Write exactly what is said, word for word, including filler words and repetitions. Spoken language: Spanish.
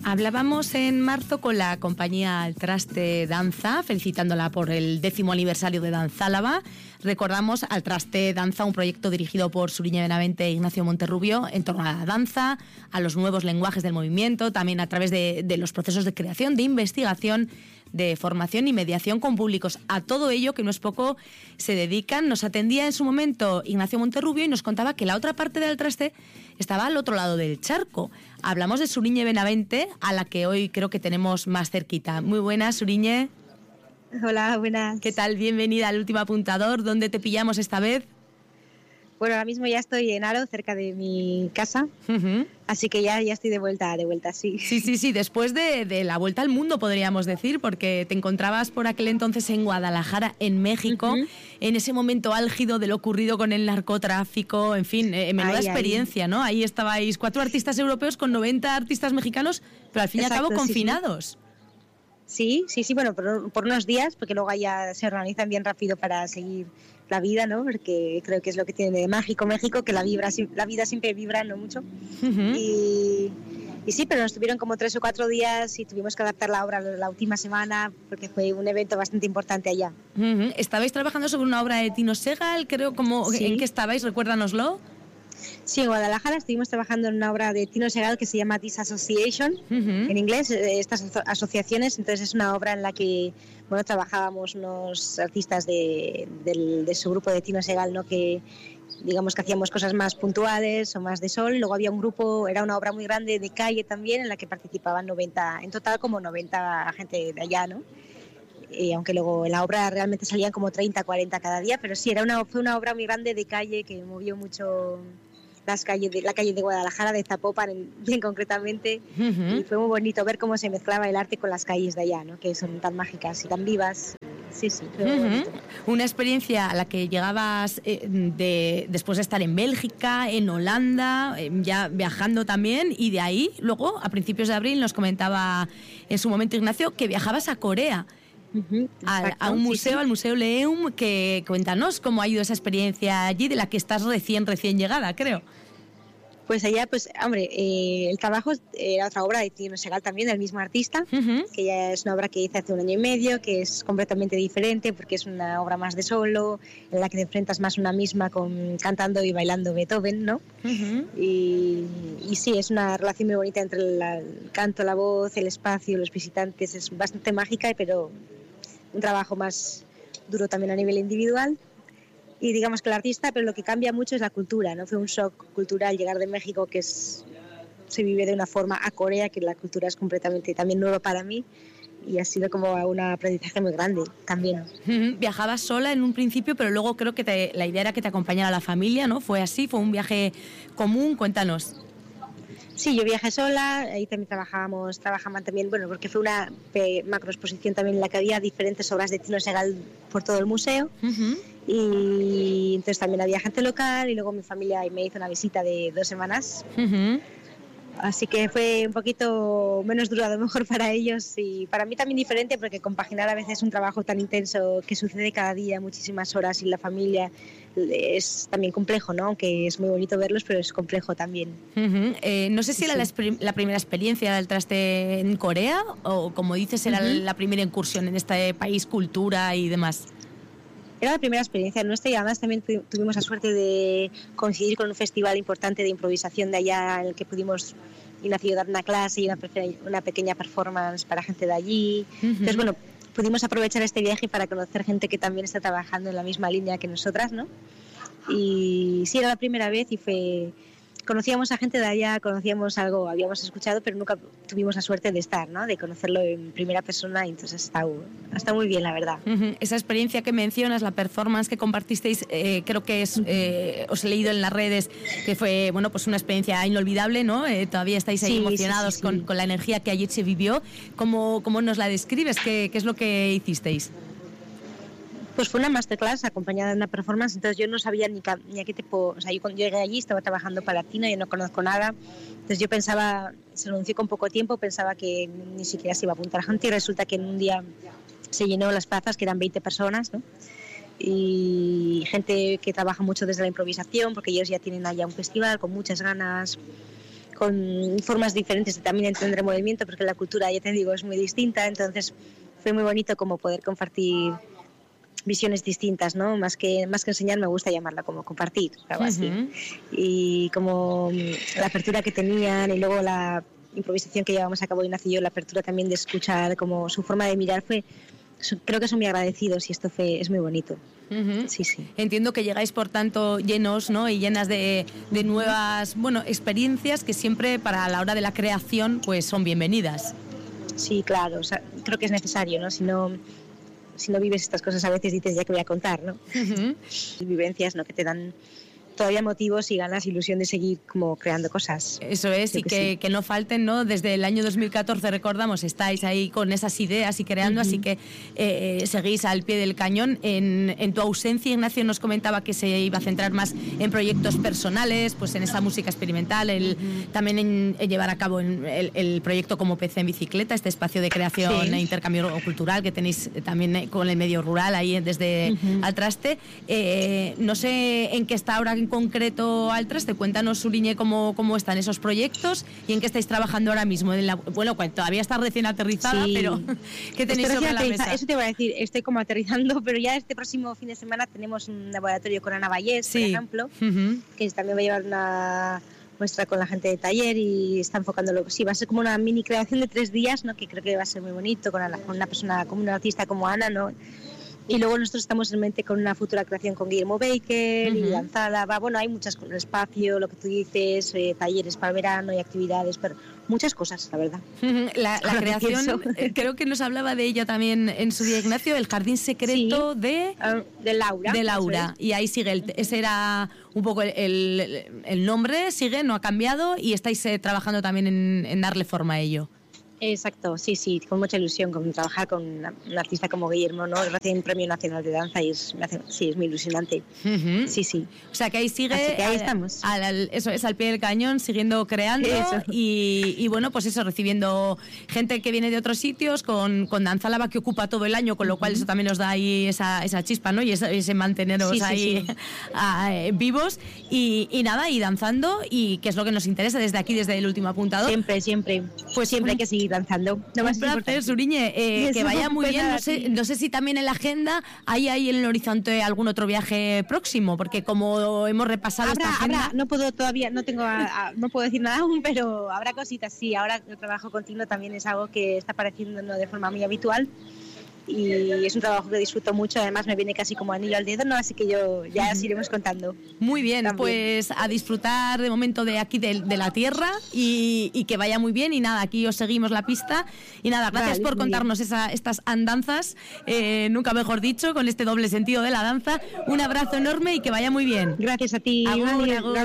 Hablábamos en marzo con la compañía Al Traste Danza, felicitándola por el décimo aniversario de Danzálava. Recordamos Al Traste Danza, un proyecto dirigido por Suriñe Benavente e Ignacio Monterrubio en torno a la danza, a los nuevos lenguajes del movimiento, también a través de, de los procesos de creación, de investigación, de formación y mediación con públicos. A todo ello, que no es poco, se dedican. Nos atendía en su momento Ignacio Monterrubio y nos contaba que la otra parte del Traste estaba al otro lado del charco. Hablamos de Suriñe Benavente, a la que hoy creo que tenemos más cerquita. Muy buenas, Suriñe. Hola, buenas. ¿Qué tal? Bienvenida al Último Apuntador. ¿Dónde te pillamos esta vez? Bueno, ahora mismo ya estoy en Aro, cerca de mi casa, uh-huh. Así que ya, ya estoy de vuelta, de vuelta, sí. Sí, sí, sí, después de, de la vuelta al mundo, podríamos decir, porque te encontrabas por aquel entonces en Guadalajara, en México, uh-huh. En ese momento álgido de lo ocurrido con el narcotráfico, en fin, eh, menuda ay, experiencia, ay. ¿no? Ahí estabais cuatro artistas europeos con noventa artistas mexicanos, pero al fin Exacto, y al cabo confinados. Sí, sí. Sí, sí, sí, bueno, por, por unos días, porque luego ya se organizan bien rápido para seguir la vida, ¿no? Porque creo que es lo que tiene de mágico México, que la, vibra, la vida siempre vibra, ¿no? Mucho. Uh-huh. Y, y sí, pero nos tuvieron como tres o cuatro días y tuvimos que adaptar la obra la última semana, porque fue un evento bastante importante allá. Uh-huh. ¿Estabais trabajando sobre una obra de Tino Segal? Creo, como, sí. ¿En qué estabais? Recuérdanoslo. Sí, en Guadalajara estuvimos trabajando en una obra de Tino Segal que se llama Disassociation, uh-huh. En inglés, estas asociaciones. Entonces es una obra en la que, bueno, trabajábamos unos artistas de, de, de su grupo de Tino Segal, ¿no? Que digamos que hacíamos cosas más puntuales o más de sol. Luego había un grupo, era una obra muy grande de calle también, en la que participaban noventa, en total como noventa gente de allá, ¿no? Y aunque luego en la obra realmente salían como treinta, cuarenta cada día, pero sí, era una, fue una obra muy grande de calle que movió mucho las calles de, la calle de Guadalajara, de Zapopan bien concretamente, uh-huh. Y fue muy bonito ver cómo se mezclaba el arte con las calles de allá, ¿no? Que son tan mágicas y tan vivas. Sí, sí, fue muy uh-huh. bonito. Una experiencia a la que llegabas eh, de, después de estar en Bélgica, en Holanda, eh, ya viajando también, y de ahí luego a principios de abril nos comentaba en su momento Ignacio que viajabas a Corea. Uh-huh, a, a un museo, sí, sí. al Museo Leum, que cuéntanos cómo ha ido esa experiencia allí, de la que estás recién, recién llegada, creo. Pues allá, pues, hombre, eh, el trabajo era otra obra de Tino Segal también, del mismo artista, uh-huh. Que ya es una obra que hice hace un año y medio, que es completamente diferente porque es una obra más de solo, en la que te enfrentas más una misma con cantando y bailando Beethoven, ¿no? Uh-huh. Y, y sí, es una relación muy bonita entre la, el canto, la voz, el espacio, los visitantes, es bastante mágica, pero un trabajo más duro también a nivel individual. Y digamos que el artista, pero lo que cambia mucho es la cultura, ¿no? Fue un shock cultural llegar de México, que es, se vive de una forma, a Corea, que la cultura es completamente también nueva para mí, y ha sido como un aprendizaje muy grande también. Uh-huh. Viajabas sola en un principio, pero luego creo que te, la idea era que te acompañara la familia, ¿no? ¿Fue así? ¿Fue un viaje común? Cuéntanos. Sí, yo viajé sola, ahí también trabajábamos, trabajaban también, bueno, porque fue una macro exposición también en la que había diferentes obras de Tino Segal por todo el museo, uh-huh. Y entonces también había gente local y luego mi familia me hizo una visita de dos semanas, uh-huh. Así que fue un poquito menos duro a lo mejor para ellos y para mí también diferente porque compaginar a veces un trabajo tan intenso que sucede cada día, muchísimas horas sin la familia, es también complejo, ¿no? Aunque es muy bonito verlos, pero es complejo también. Uh-huh. Eh, no sé si era sí. la, la primera experiencia del Traste en Corea o, como dices, era uh-huh. la primera incursión en este país, cultura y demás. Era la primera experiencia nuestra y además también tuvimos la suerte de coincidir con un festival importante de improvisación de allá en el que pudimos Ignacio dar una clase y una, una pequeña performance para gente de allí. Uh-huh. Entonces, bueno, pudimos aprovechar este viaje para conocer gente que también está trabajando en la misma línea que nosotras, ¿no? Y sí, era la primera vez y fue... Conocíamos a gente de allá, conocíamos algo, habíamos escuchado, pero nunca tuvimos la suerte de estar, ¿no? De conocerlo en primera persona y entonces está, está muy bien, la verdad. Uh-huh. Esa experiencia que mencionas, la performance que compartisteis, eh, creo que es, eh, os he leído en las redes que fue, bueno, pues una experiencia inolvidable, ¿no? Eh, todavía estáis ahí sí, emocionados sí, sí, sí. Con, con la energía que allí se vivió. ¿Cómo, cómo nos la describes? ¿Qué, qué es lo que hicisteis? Pues fue una masterclass acompañada de una performance, entonces yo no sabía ni, ni a qué tipo, o sea, yo cuando llegué allí estaba trabajando para Tino, yo no conozco nada, entonces yo pensaba, se anunció con poco tiempo, pensaba que ni siquiera se iba a apuntar gente y resulta que en un día se llenó las plazas, que eran veinte personas, ¿no? Y gente que trabaja mucho desde la improvisación, porque ellos ya tienen allá un festival con muchas ganas, con formas diferentes de también entender el movimiento, porque la cultura, ya te digo, es muy distinta, entonces fue muy bonito como poder compartir visiones distintas, ¿no? Más que, más que enseñar, me gusta llamarla como compartir, algo así. Uh-huh. Y como la apertura que tenían y luego la improvisación que llevamos a cabo Ignacio y yo, la apertura también de escuchar, como su forma de mirar fue, creo que son muy agradecidos y esto fue, es muy bonito. Uh-huh. Sí, sí. Entiendo que llegáis por tanto llenos, ¿no? Y llenas de, de nuevas, bueno, experiencias que siempre para la hora de la creación pues son bienvenidas. Sí, claro, o sea, creo que es necesario, ¿no? Si no, si no vives estas cosas a veces dices ya que voy a contar, ¿no? Uh-huh. Vivencias, ¿no? Que te dan todavía motivos y ganas, ilusión de seguir como creando cosas. Eso es, Creo y que, que, sí. que no falten, ¿no? Desde el año dos mil catorce, recordamos, estáis ahí con esas ideas y creando, uh-huh. así que eh, seguís al pie del cañón. En, en tu ausencia, Ignacio nos comentaba que se iba a centrar más en proyectos personales, pues en esa música experimental, el, uh-huh. también en, en llevar a cabo el, el proyecto Como P C en Bicicleta, este espacio de creación sí. e intercambio cultural que tenéis también con el medio rural ahí desde uh-huh. Al Traste. Eh, no sé en qué está ahora en concreto Al Traste, cuéntanos, Suriñe, cómo, cómo están esos proyectos y en qué estáis trabajando ahora mismo. En la, bueno, todavía está recién aterrizada, sí. pero ¿qué tenéis sobre la mesa? Eso te voy a decir, estoy como aterrizando, pero ya este próximo fin de semana tenemos un laboratorio con Ana Vallés, sí. por ejemplo, uh-huh. que también va a llevar una muestra con la gente de taller y está enfocándolo. Sí, va a ser como una mini creación de tres días, ¿no? Que creo que va a ser muy bonito con, la, con una persona, como una artista como Ana, ¿no? Y luego nosotros estamos en mente con una futura creación con Guillermo Baker uh-huh. y Danzálava. Bueno, hay muchas cosas, el espacio, lo que tú dices, eh, talleres para el verano y actividades, pero muchas cosas, la verdad. Uh-huh. La, la creación, que creo que nos hablaba de ella también en su día, Ignacio, el jardín secreto sí. de... Uh, de Laura. De Laura. Y ahí sigue, el, ese era un poco el, el, el nombre, sigue, no ha cambiado y estáis eh, trabajando también en, en darle forma a ello. Exacto, sí, sí, con mucha ilusión, con trabajar con una, un artista como Guillermo, ¿no? Recién Premio Nacional de Danza y es, sí, es muy ilusionante. Uh-huh. Sí, sí. O sea que ahí sigue, Así que ahí al, estamos. Al, al, eso es, al pie del cañón, siguiendo creando y, y bueno, pues eso, recibiendo gente que viene de otros sitios, con, con Danzálava que ocupa todo el año, con lo uh-huh. cual eso también nos da ahí esa, esa chispa, ¿no? Y ese, ese manteneros sí, sí, ahí sí. a, a, vivos y, y nada, y danzando, y que es lo que nos interesa desde aquí, desde el último apuntador. Siempre, siempre, pues siempre hay que seguir danzando. No un placer, Suriñe, eh, que vaya muy bien. No sé, no sé si también en la agenda hay ahí en el horizonte algún otro viaje próximo, porque como hemos repasado habrá, esta agenda... Habrá, no puedo todavía, no tengo, a, a, no puedo decir nada aún, pero habrá cositas, sí. Ahora el trabajo continuo también es algo que está apareciendo ¿no? de forma muy habitual. Y es un trabajo que disfruto mucho, además me viene casi como anillo al dedo, ¿no? Así que yo ya os iremos contando. Muy bien, también. Pues a disfrutar de momento de aquí de, de la tierra y, y que vaya muy bien y nada, aquí os seguimos la pista y nada, gracias vale, por contarnos esa, estas andanzas, eh, nunca mejor dicho, con este doble sentido de la danza. Un abrazo enorme y que vaya muy bien. Gracias a ti. Agur, agur.